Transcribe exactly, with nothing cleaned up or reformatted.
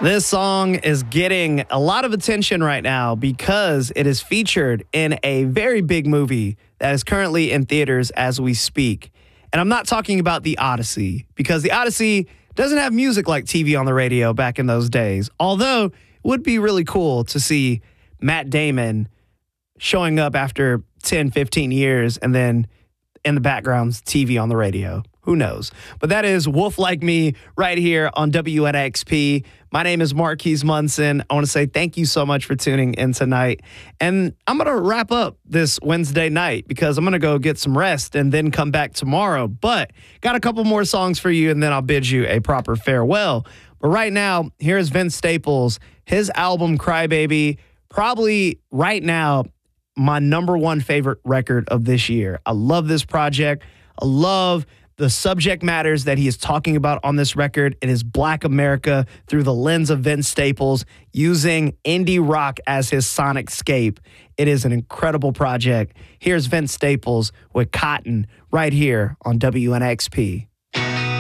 This song is getting a lot of attention right now because it is featured in a very big movie that is currently in theaters as we speak. And I'm not talking about The Odyssey, because The Odyssey doesn't have music like T V on the radio back in those days. Although it would be really cool to see Matt Damon showing up after ten, fifteen years and then in the background's T V on the radio. Who knows? But that is Wolf Like Me right here on W N X P. My name is Marquise Munson. I want to say thank you so much for tuning in tonight. And I'm going to wrap up this Wednesday night because I'm going to go get some rest and then come back tomorrow. But got a couple more songs for you, and then I'll bid you a proper farewell. But right now, here's Vince Staples, his album Crybaby, probably right now my number one favorite record of this year. I love this project. I love the subject matters that he is talking about on this record. It is Black America through the lens of Vince Staples, using indie rock as his sonic scape. It is an incredible project. Here's Vince Staples with Cotton right here on W N X P.